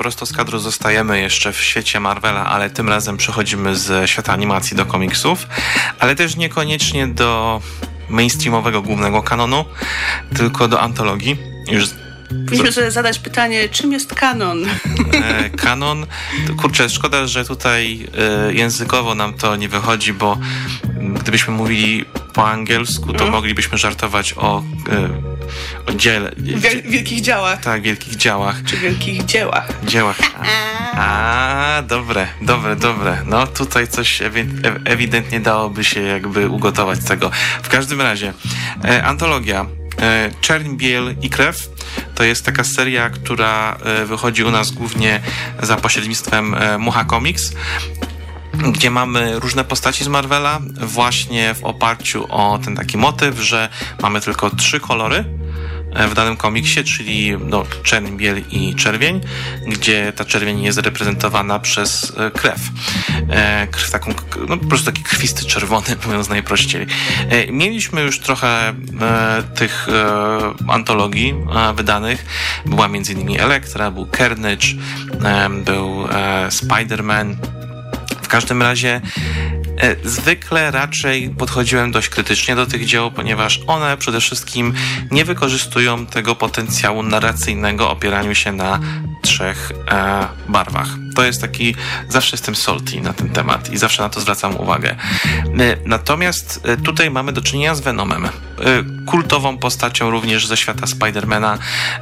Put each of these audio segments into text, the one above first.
prosto z kadru zostajemy jeszcze w świecie Marvela, ale tym razem przechodzimy ze świata animacji do komiksów, ale też niekoniecznie do mainstreamowego głównego kanonu, tylko do antologii. Powinniśmy sobie zadać pytanie, czym jest kanon? Kanon, kurczę, szkoda, że tutaj językowo nam to nie wychodzi, bo gdybyśmy mówili po angielsku, to moglibyśmy żartować o dziele. Wielkich dziełach. Tak, wielkich dziełach. Czy wielkich dziełach. Dziełach. Dobre. No tutaj coś ewidentnie dałoby się jakby ugotować z tego. W każdym razie, antologia Czerń, Biel i Krew to jest taka seria, która wychodzi u nas głównie za pośrednictwem Mucha Comics, gdzie mamy różne postaci z Marvela właśnie w oparciu o ten taki motyw, że mamy tylko 3 kolory w danym komiksie, czyli czerń, biel i czerwień, gdzie ta czerwień jest reprezentowana przez krew. Krew taką, po prostu taki krwisty czerwony, mówiąc najprościej. Mieliśmy już trochę tych antologii wydanych. Była m.in. Elektra, był Carnage, był Spider-Man. W każdym razie zwykle raczej podchodziłem dość krytycznie do tych dzieł, ponieważ one przede wszystkim nie wykorzystują tego potencjału narracyjnego opieraniu się na 3 barwach. To jest taki, zawsze jestem salty na ten temat i zawsze na to zwracam uwagę. Natomiast tutaj mamy do czynienia z Venomem, kultową postacią również ze świata Spider-Mana,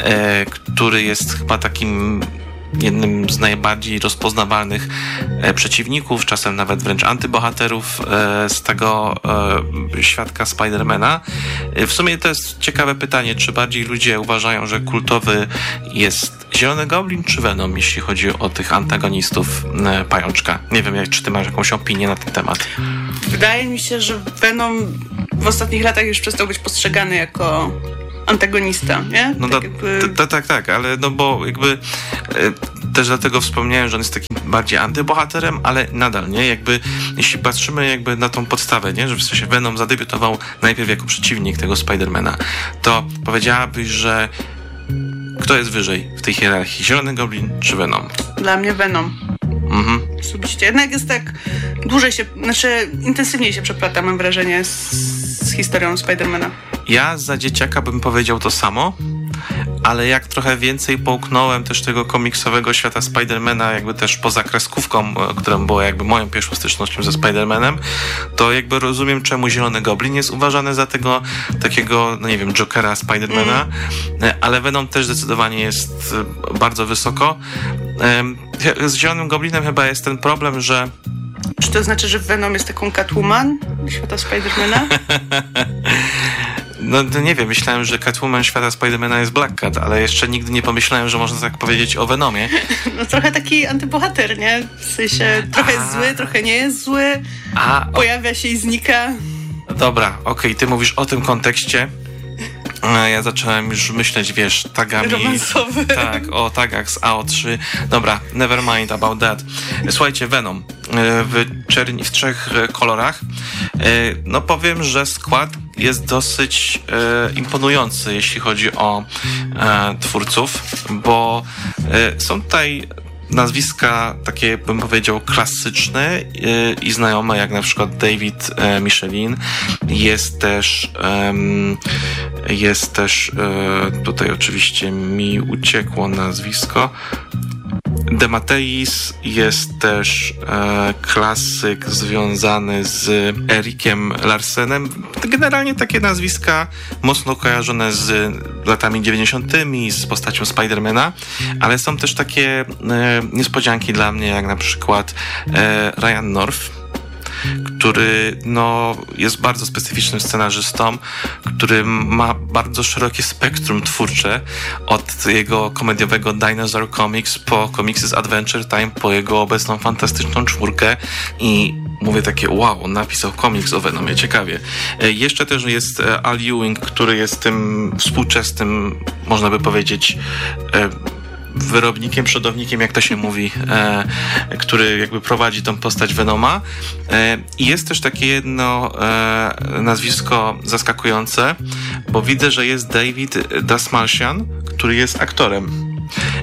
który jest chyba takim jednym z najbardziej rozpoznawalnych przeciwników, czasem nawet wręcz antybohaterów z tego świadka Spidermana. W sumie to jest ciekawe pytanie, czy bardziej ludzie uważają, że kultowy jest Zielony Goblin czy Venom, jeśli chodzi o tych antagonistów Pajączka. Nie wiem, czy ty masz jakąś opinię na ten temat. Wydaje mi się, że Venom w ostatnich latach już przestał być postrzegany jako antagonista, nie? No tak, ale bo jakby też dlatego wspomniałem, że on jest takim bardziej antybohaterem, ale nadal, nie? Jakby jeśli patrzymy jakby na tą podstawę, nie? Że w sensie Venom zadebiutował najpierw jako przeciwnik tego Spidermana, to powiedziałabyś, że kto jest wyżej w tej hierarchii? Zielony Goblin czy Venom? Dla mnie Venom. Osobiście. Jednak jest tak intensywniej się przeplata, mam wrażenie, z historią Spidermana. Ja za dzieciaka bym powiedział to samo, ale jak trochę więcej połknąłem też tego komiksowego świata Spidermana, jakby też poza kreskówką, którą była jakby moją pierwszą stycznością ze Spidermanem, to jakby rozumiem, czemu Zielony Goblin jest uważany za tego takiego, no nie wiem, Jokera Spidermana, ale Venom też zdecydowanie jest bardzo wysoko. Z Zielonym Goblinem chyba jest ten problem, że... Czy to znaczy, że Venom jest taką Catwoman świata Spidermana? No nie wiem, myślałem, że Catwoman świata Spidermana jest Black Cat, ale jeszcze nigdy nie pomyślałem, że można tak powiedzieć o Venomie. No trochę taki antybohater, nie? W sensie trochę jest zły, trochę nie jest zły. Pojawia się i znika. Dobra, okej, ty mówisz o tym kontekście. Ja zacząłem już myśleć, wiesz, tagami... Romansowy. Tak, o tagach z AO3. Dobra, never mind about that. Słuchajcie, Venom w 3 kolorach. No powiem, że skład jest dosyć imponujący, jeśli chodzi o twórców, bo są tutaj nazwiska takie, bym powiedział, klasyczne i znajome, jak na przykład David Michelin. Jest też tutaj oczywiście mi uciekło nazwisko. DeMatteis, jest też klasyk związany z Erikiem Larsenem. Generalnie takie nazwiska mocno kojarzone z latami 90., z postacią Spidermana, ale są też takie niespodzianki dla mnie, jak na przykład Ryan North, który jest bardzo specyficznym scenarzystą, który ma bardzo szerokie spektrum twórcze, od jego komediowego Dinosaur Comics po komiksy z Adventure Time, po jego obecną Fantastyczną Czwórkę i mówię takie, wow, on napisał komiks o Venomie, ciekawie. Jeszcze też jest Al Ewing, który jest tym współczesnym, można by powiedzieć, wyrobnikiem, przodownikiem, jak to się mówi, który jakby prowadzi tą postać Venoma. I jest też takie jedno nazwisko zaskakujące, bo widzę, że jest David Dastmalchian, który jest aktorem.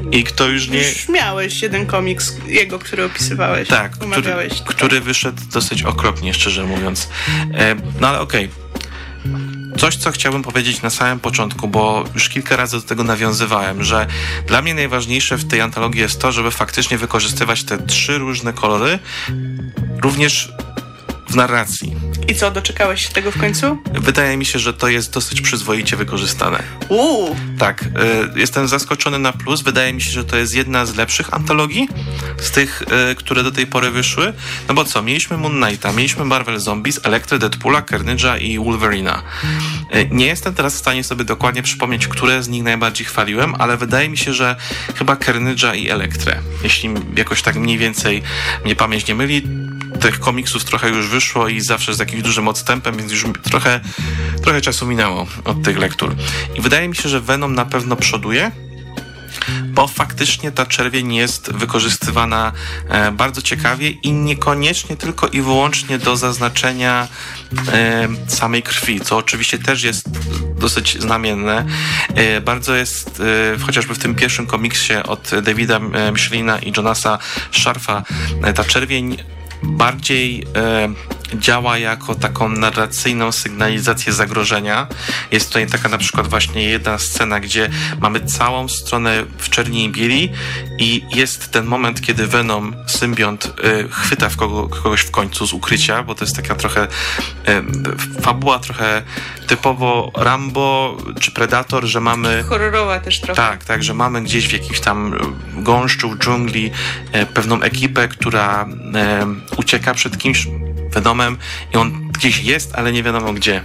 I kto już nie... Już miałeś jeden komiks jego, który opisywałeś. Tak, omawiałeś. który wyszedł dosyć okropnie, szczerze mówiąc. No ale okej. Coś, co chciałbym powiedzieć na samym początku, bo już kilka razy do tego nawiązywałem, że dla mnie najważniejsze w tej antologii jest to, żeby faktycznie wykorzystywać te 3 różne kolory, również w narracji. I co, doczekałeś się tego w końcu? Wydaje mi się, że to jest dosyć przyzwoicie wykorzystane. Tak, jestem zaskoczony na plus. Wydaje mi się, że to jest jedna z lepszych antologii z tych, które do tej pory wyszły. No bo co, mieliśmy Moon Knighta, mieliśmy Marvel Zombies, Elektrę, Deadpoola, Carnage'a i Wolverina. Nie jestem teraz w stanie sobie dokładnie przypomnieć, które z nich najbardziej chwaliłem, ale wydaje mi się, że chyba Carnage'a i Elektrę. Jeśli jakoś tak mniej więcej mnie pamięć nie myli, tych komiksów trochę już wyszło i zawsze z jakimś dużym odstępem, więc już trochę czasu minęło od tych lektur. I wydaje mi się, że Venom na pewno przoduje, bo faktycznie ta czerwień jest wykorzystywana bardzo ciekawie i niekoniecznie tylko i wyłącznie do zaznaczenia samej krwi, co oczywiście też jest dosyć znamienne. Bardzo jest, chociażby w tym pierwszym komiksie od Davida Michelina i Jonasa Scharfa, ta czerwień bardziej działa jako taką narracyjną sygnalizację zagrożenia. Jest tutaj taka na przykład właśnie jedna scena, gdzie mamy całą stronę w czerni i bieli i jest ten moment, kiedy Venom, symbiont, chwyta kogoś w końcu z ukrycia, bo to jest taka trochę fabuła trochę typowo Rambo czy Predator, że mamy... Horrorowa też trochę. Tak, że mamy gdzieś w jakimś tam gąszczu, w dżungli pewną ekipę, która ucieka przed kimś, Venomem, i on gdzieś jest, ale nie wiadomo gdzie.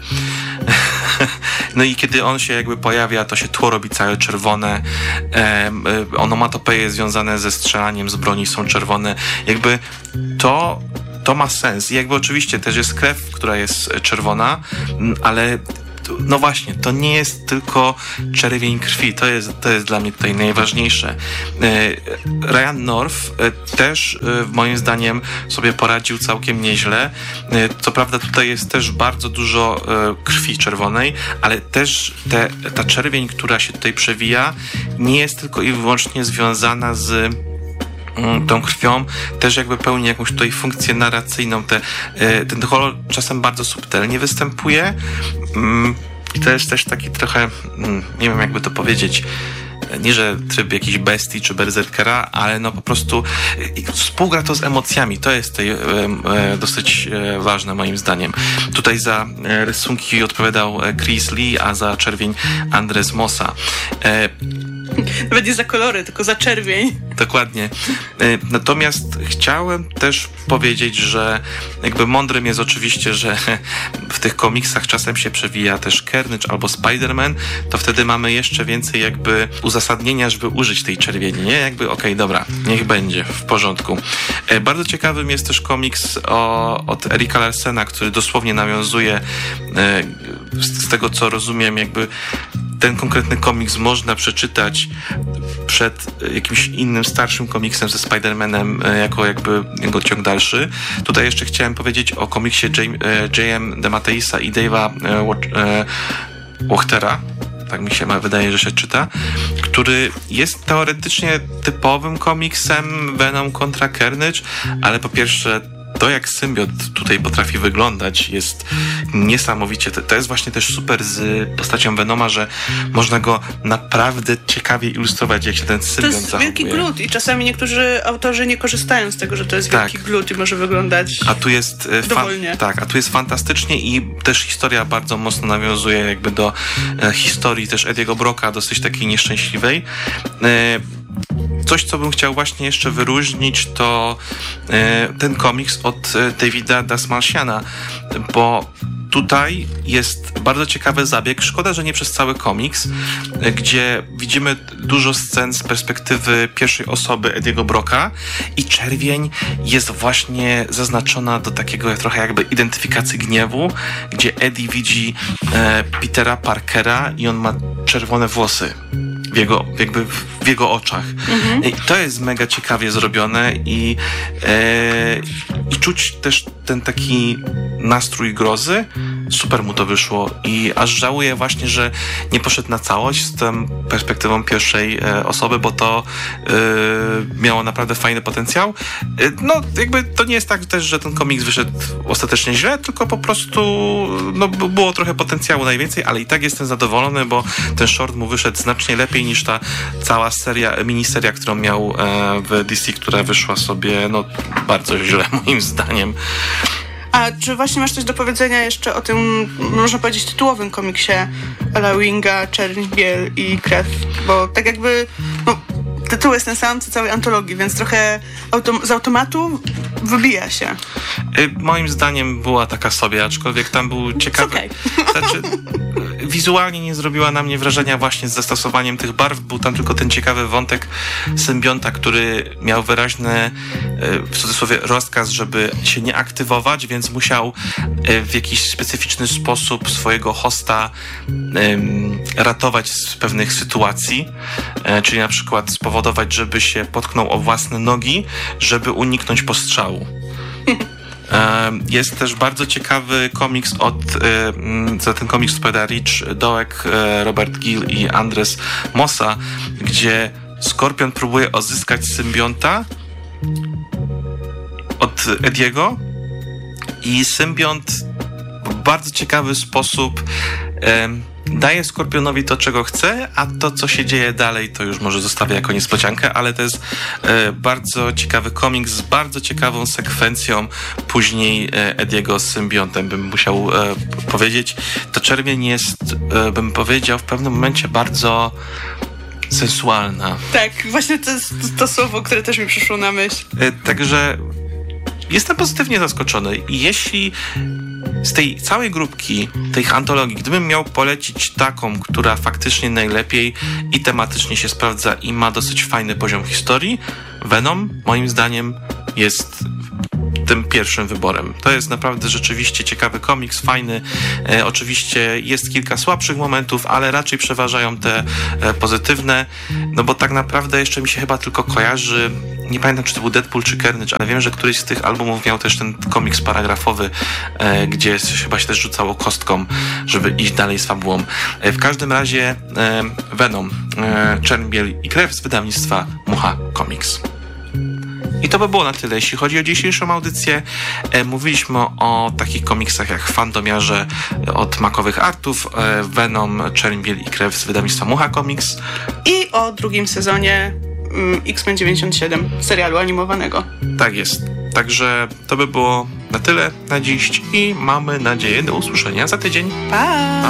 No i kiedy on się jakby pojawia, to się tło robi całe czerwone, onomatopeje związane ze strzelaniem z broni są czerwone. Jakby to ma sens. I jakby oczywiście też jest krew, która jest czerwona, ale no właśnie, to nie jest tylko czerwień krwi, to jest dla mnie tutaj najważniejsze. Ryan North też moim zdaniem sobie poradził całkiem nieźle. Co prawda tutaj jest też bardzo dużo krwi czerwonej, ale też ta czerwień, która się tutaj przewija, nie jest tylko i wyłącznie związana z tą krwią, też jakby pełni jakąś tutaj funkcję narracyjną. Ten kolor czasem bardzo subtelnie występuje. I to jest też taki trochę, nie wiem jakby to powiedzieć, nie że tryb jakiejś bestii czy berserkera, ale no po prostu współgra to z emocjami. To jest tutaj dosyć ważne moim zdaniem. Tutaj za rysunki odpowiadał Chris Lee, a za czerwień Andres Mossa. Nawet nie za kolory, tylko za czerwień. Dokładnie. Natomiast chciałem też powiedzieć, że jakby mądrym jest oczywiście, że w tych komiksach czasem się przewija też Carnage albo Spider-Man, to wtedy mamy jeszcze więcej jakby uzasadnienia, żeby użyć tej czerwieni, nie? Jakby okej, dobra, niech będzie, w porządku. Bardzo ciekawym jest też komiks od Erika Larsena, który dosłownie nawiązuje, z tego co rozumiem, jakby ten konkretny komiks można przeczytać przed jakimś innym, starszym komiksem ze Spider-Manem jako jakby jego ciąg dalszy. Tutaj jeszcze chciałem powiedzieć o komiksie J.M. DeMatteisa i Dave'a Wachtera, tak mi się wydaje, że się czyta, który jest teoretycznie typowym komiksem Venom kontra Carnage, ale po pierwsze to, jak symbiot tutaj potrafi wyglądać, jest niesamowicie. To jest właśnie też super z postacią Venoma, że można go naprawdę ciekawie ilustrować, jak się ten symbiont zachowuje. To jest wielki glut i czasami niektórzy autorzy nie korzystają z tego, że to jest wielki glut i może wyglądać dowolnie. A tu jest fantastycznie i też historia bardzo mocno nawiązuje jakby do historii też Ediego Brocka, dosyć takiej nieszczęśliwej. Coś, co bym chciał właśnie jeszcze wyróżnić, to ten komiks od Davida Dasmalchiana, bo tutaj jest bardzo ciekawy zabieg. Szkoda, że nie przez cały komiks, gdzie widzimy dużo scen z perspektywy pierwszej osoby Ediego Brocka i czerwień jest właśnie zaznaczona do takiego trochę jakby identyfikacji gniewu, gdzie Eddie widzi Petera Parkera i on ma czerwone włosy w jego oczach. Mhm. I to jest mega ciekawie zrobione i czuć też ten taki nastrój grozy, super mu to wyszło i aż żałuję właśnie, że nie poszedł na całość z tą perspektywą pierwszej osoby, bo to miało naprawdę fajny potencjał. No jakby to nie jest tak też, że ten komiks wyszedł ostatecznie źle, tylko po prostu no, było trochę potencjału najwięcej, ale i tak jestem zadowolony, bo ten short mu wyszedł znacznie lepiej niż ta cała miniseria, którą miał w DC, która wyszła sobie no bardzo źle moim zdaniem. A czy właśnie masz coś do powiedzenia jeszcze o tym, można powiedzieć, tytułowym komiksie Ala Ewinga, Czerń, Biel i Krew? Bo tak jakby tytuł jest ten sam co całej antologii, więc trochę z automatu wybija się. Moim zdaniem była taka sobie, aczkolwiek tam był ciekawy... Okay. Znaczy, wizualnie nie zrobiła na mnie wrażenia właśnie z zastosowaniem tych barw. Był tam tylko ten ciekawy wątek symbionta, który miał wyraźny, w cudzysłowie, rozkaz, żeby się nie aktywować, więc musiał w jakiś specyficzny sposób swojego hosta ratować z pewnych sytuacji, czyli na przykład spowodować, żeby się potknął o własne nogi, żeby uniknąć postrzału. Jest też bardzo ciekawy komiks za ten komiks odpowiada Rich Doek, Robert Gill i Andres Mossa, gdzie Skorpion próbuje odzyskać symbionta od Ediego i symbiont w bardzo ciekawy sposób daje Skorpionowi to, czego chce, a to, co się dzieje dalej, to już może zostawię jako niespodziankę, ale to jest bardzo ciekawy komiks z bardzo ciekawą sekwencją później Ediego z symbiontem, bym musiał powiedzieć. To czerwień jest, bym powiedział, w pewnym momencie bardzo sensualna. Tak, właśnie to jest to słowo, które też mi przyszło na myśl. Także jestem pozytywnie zaskoczony i jeśli z tej całej grupki, tych antologii, gdybym miał polecić taką, która faktycznie najlepiej i tematycznie się sprawdza i ma dosyć fajny poziom historii, Venom moim zdaniem jest tym pierwszym wyborem. To jest naprawdę rzeczywiście ciekawy komiks, fajny. Oczywiście jest kilka słabszych momentów, ale raczej przeważają te pozytywne, no bo tak naprawdę jeszcze mi się chyba tylko kojarzy, nie pamiętam, czy to był Deadpool czy Carnage, ale wiem, że któryś z tych albumów miał też ten komiks paragrafowy, gdzie chyba się też rzucało kostką, żeby iść dalej z fabułą. W każdym razie Venom, Czerń, Biel i Krew z wydawnictwa Mucha Comics. I to by było na tyle, jeśli chodzi o dzisiejszą audycję. Mówiliśmy o takich komiksach jak Fandomiarze od Makowych Artów, Venom, Czerń, Biel i Krew z wydawnictwa Mucha Comics. I o drugim sezonie X-Men 97, serialu animowanego. Tak jest. Także to by było na tyle na dziś i mamy nadzieję do usłyszenia za tydzień. Pa!